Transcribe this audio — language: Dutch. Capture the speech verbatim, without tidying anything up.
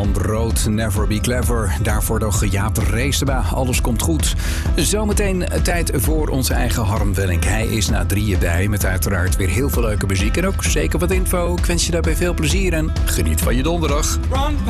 On Road, Never Be Clever. Daarvoor nog Jaap Reesema, alles komt goed. Zometeen tijd voor onze eigen Harm Welling. Hij is na drieën bij met uiteraard weer heel veel leuke muziek. En ook zeker wat info. Ik wens je daarbij veel plezier en geniet van je donderdag.